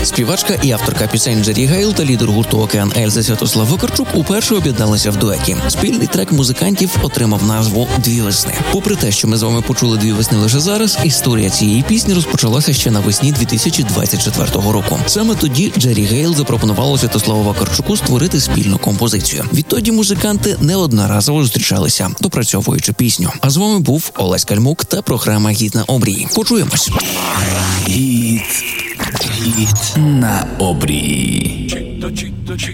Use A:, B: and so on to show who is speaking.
A: Співачка і авторка пісень Джері Гейл та лідер гурту «Океан Ельза» Святослав Вакарчук уперше об'єдналися в дуеті. Спільний трек музикантів отримав назву «Дві весни». Попри те, що ми з вами почули «Дві весни» лише зараз, історія цієї пісні розпочалася ще навесні 2024 року. Саме тоді Джері Гейл запропонувала Святославу Вакарчуку створити спільну композицію. Відтоді музиканти неодноразово зустрічалися, допрацьовуючи пісню. А з вами був Олесь Кальмук та програма «Гіт на обрії». Почуємось.
B: Гіт на обрії.